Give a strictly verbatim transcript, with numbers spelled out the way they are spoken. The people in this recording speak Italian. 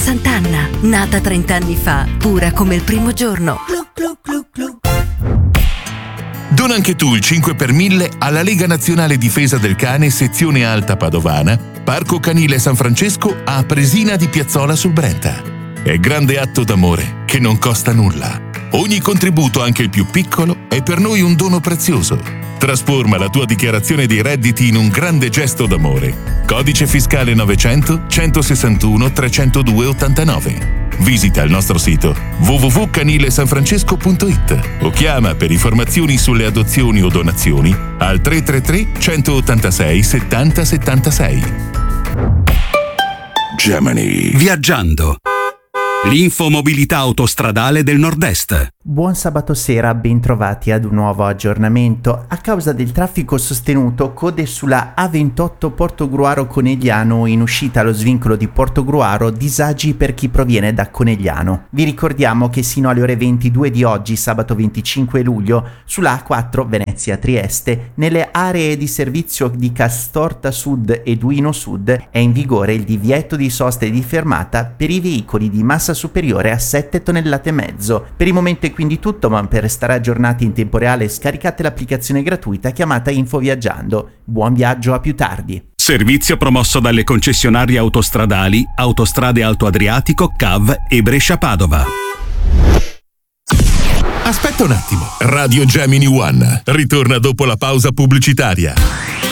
Sant'Anna, nata trent'anni fa, pura come il primo giorno. Glu, glu, glu, glu. Dona anche tu il cinque per mille alla Lega Nazionale Difesa del Cane sezione Alta Padovana, Parco Canile San Francesco a Presina di Piazzola sul Brenta. È grande atto d'amore che non costa nulla. Ogni contributo, anche il più piccolo, è per noi un dono prezioso. Trasforma la tua dichiarazione dei redditi in un grande gesto d'amore. Codice fiscale novecento centosessantuno trecentodue ottantanove. Visita il nostro sito w w w punto canile san francesco punto i t o chiama per informazioni sulle adozioni o donazioni al tre tre tre centottantasei settanta settantasei. Gemini. Viaggiando. L'infomobilità autostradale del Nord-Est. Buon sabato sera, bentrovati ad un nuovo aggiornamento. A causa del traffico sostenuto, code sulla A ventotto Portogruaro Conegliano in uscita allo svincolo di Portogruaro, disagi per chi proviene da Conegliano. Vi ricordiamo che sino alle ore ventidue di oggi, sabato venticinque luglio, sulla A quattro Venezia-Trieste, nelle aree di servizio di Castorta Sud e Duino Sud, è in vigore il divieto di sosta e di fermata per i veicoli di massa superiore a sette tonnellate e mezzo. Per il momento è quindi tutto, ma per restare aggiornati in tempo reale scaricate l'applicazione gratuita chiamata Info Viaggiando. Buon viaggio, a più tardi. Servizio promosso dalle concessionarie autostradali Autostrade Alto Adriatico, C A V e Brescia Padova. Aspetta un attimo. Radio Gemini One ritorna dopo la pausa pubblicitaria.